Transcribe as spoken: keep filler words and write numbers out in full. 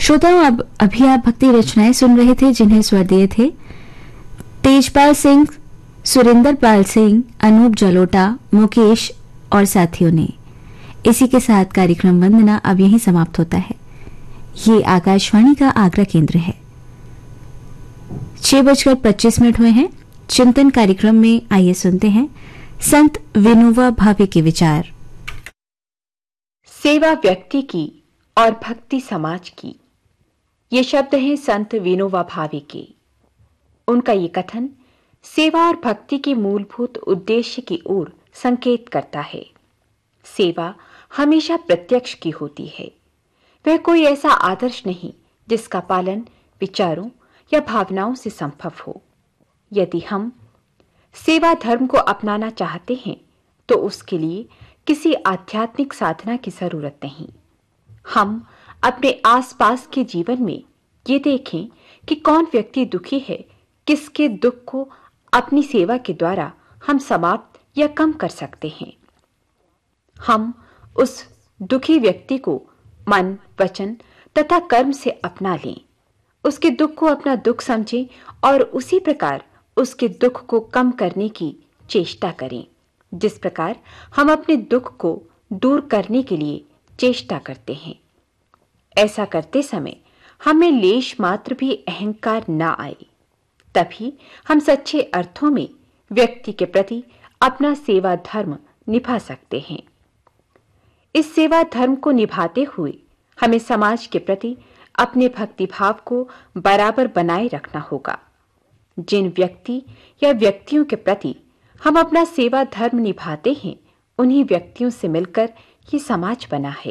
श्रोताओं, अब अभी आप भक्ति रचनाएं सुन रहे थे जिन्हें स्वर दिए थे तेजपाल सिंह, सुरेंद्र पाल सिंह, अनूप जलोटा, मुकेश और साथियों ने। इसी के साथ कार्यक्रम वंदना अब यहीं समाप्त होता है। ये आकाशवाणी का आगरा केंद्र है। छह बजकर पच्चीस मिनट हुए हैं। चिंतन कार्यक्रम में आइए सुनते हैं संत विनोबा भावे के विचार। सेवा व्यक्ति की और भक्ति समाज की, ये शब्द हैं संत विनोबा भावे के। उनका ये कथन सेवा और भक्ति के मूलभूत उद्देश्य की ओर संकेत करता है। सेवा हमेशा प्रत्यक्ष की होती है। वह कोई ऐसा आदर्श नहीं जिसका पालन विचारों या भावनाओं से संभव हो। यदि हम सेवा धर्म को अपनाना चाहते हैं तो उसके लिए किसी आध्यात्मिक साधना की जरूरत नहीं। हम अपने आसपास के जीवन में ये देखें कि कौन व्यक्ति दुखी है, किसके दुख को अपनी सेवा के द्वारा हम समाप्त या कम कर सकते हैं। हम उस दुखी व्यक्ति को मन, वचन तथा कर्म से अपना लें। उसके दुख को अपना दुख समझें और उसी प्रकार उसके दुख को कम करने की चेष्टा करें, जिस प्रकार हम अपने दुख को दूर करने के लिए चेष्टा करते हैं। ऐसा करते समय हमें लेश मात्र भी अहंकार ना आए, तभी हम सच्चे अर्थों में व्यक्ति के प्रति अपना सेवा धर्म निभा सकते हैं। इस सेवा धर्म को निभाते हुए हमें समाज के प्रति अपने भक्ति भाव को बराबर बनाए रखना होगा। जिन व्यक्ति या व्यक्तियों के प्रति हम अपना सेवा धर्म निभाते हैं, उन्हीं व्यक्तियों से मिलकर ये समाज बना है।